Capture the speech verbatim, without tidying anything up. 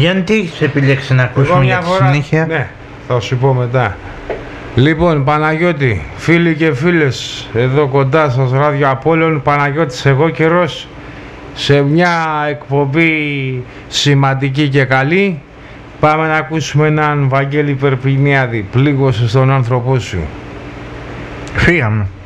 Γιάννη, τι έχεις επιλέξει να ακούσουμε για τη φορά... συνέχεια? Ναι, θα σου πω μετά. Λοιπόν, Παναγιώτη, φίλοι και φίλες, εδώ κοντά σας Ράδιο Απόλλων, Παναγιώτης εγώ καιρός, σε μια εκπομπή σημαντική και καλή. Πάμε να ακούσουμε έναν Βαγγέλη Περπινιάδη, πλήγωσε στον άνθρωπό σου. Φύγαμε.